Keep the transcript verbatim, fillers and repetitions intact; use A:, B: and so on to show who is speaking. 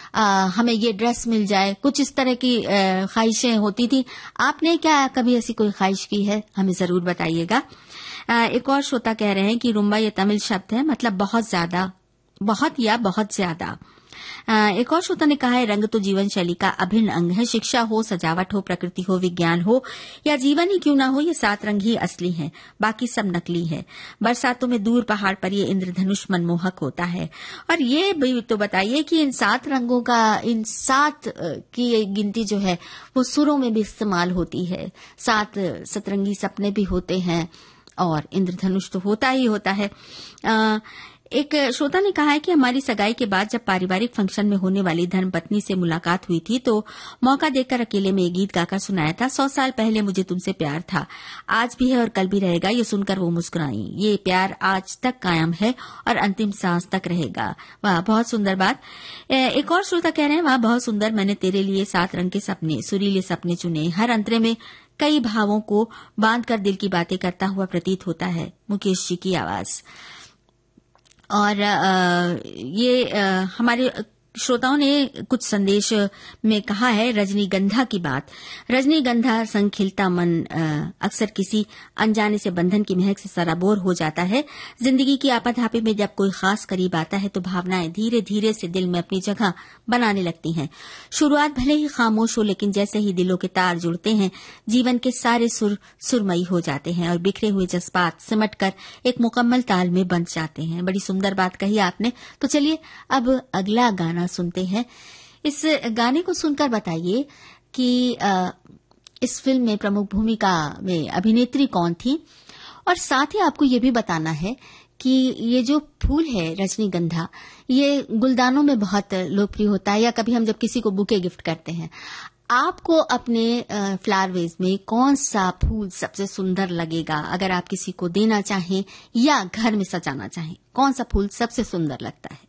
A: आ, हमें ये ड्रेस मिल जाए, कुछ इस तरह की ख्वाहिशें होती थी। आपने क्या कभी ऐसी कोई ख्वाहिश की है? हमें जरूर बताइएगा। एक और श्रोता कह रहे हैं कि रुम्बा ये तमिल शब्द है, मतलब बहुत ज्यादा, बहुत या बहुत ज्यादा। एक और श्रोता ने कहा है रंग तो जीवन शैली का अभिन्न अंग है। शिक्षा हो, सजावट हो, प्रकृति हो, विज्ञान हो या जीवन ही क्यों ना हो, ये सात रंग ही असली हैं, बाकी सब नकली है। बरसातों में दूर पहाड़ पर ये इंद्रधनुष मनमोहक होता है। और ये भी तो बताइए कि इन सात रंगों का, इन सात की गिनती जो है वो सुरों में भी इस्तेमाल होती है। सात सतरंगी सपने भी होते हैं और इंद्रधनुष तो होता ही होता है। आ, एक श्रोता ने कहा है कि हमारी सगाई के बाद जब पारिवारिक फंक्शन में होने वाली धर्मपत्नी से मुलाकात हुई थी तो मौका देखकर अकेले में ये गीत गाकर सुनाया था, सौ साल पहले मुझे तुमसे प्यार था, आज भी है और कल भी रहेगा। ये सुनकर वो मुस्कुराई। ये प्यार आज तक कायम है और अंतिम सांस तक रहेगा। वाह, बहुत सुंदर बात। एक और श्रोता कह रहे हैं, वाह बहुत सुंदर, मैंने तेरे लिए सात रंग के सपने, सुरीले सपने चुने, हर अंतरे में कई भावों को बांधकर दिल की बातें करता हुआ प्रतीत होता है। मुकेश जी की आवाज। और आ, ये आ, हमारे श्रोताओं ने कुछ संदेश में कहा है रजनीगंधा की बात। रजनीगंधा संग खिलता मन अक्सर किसी अनजाने से बंधन की महक से सराबोर हो जाता है। जिंदगी की आपाधापी में जब कोई खास करीब आता है तो भावनाएं धीरे धीरे से दिल में अपनी जगह बनाने लगती हैं। शुरुआत भले ही खामोश हो, लेकिन जैसे ही दिलों के तार जुड़ते हैं जीवन के सारे सुर सुरमई हो जाते हैं और बिखरे हुए जज्बात सिमटकर एक मुकम्मल ताल में बंध जाते हैं। बड़ी सुंदर बात कही आपने। तो चलिए अब अगला गाना सुनते हैं। इस गाने को सुनकर बताइए कि आ, इस फिल्म में प्रमुख भूमिका में अभिनेत्री कौन थी, और साथ ही आपको ये भी बताना है कि ये जो फूल है रजनीगंधा, ये गुलदानों में बहुत लोकप्रिय होता है, या कभी हम जब किसी को बुके गिफ्ट करते हैं, आपको अपने फ्लावर वेज में कौन सा फूल सबसे सुंदर लगेगा? अगर आप किसी को देना चाहें या घर में सजाना चाहें, कौन सा फूल सबसे सुंदर लगता है?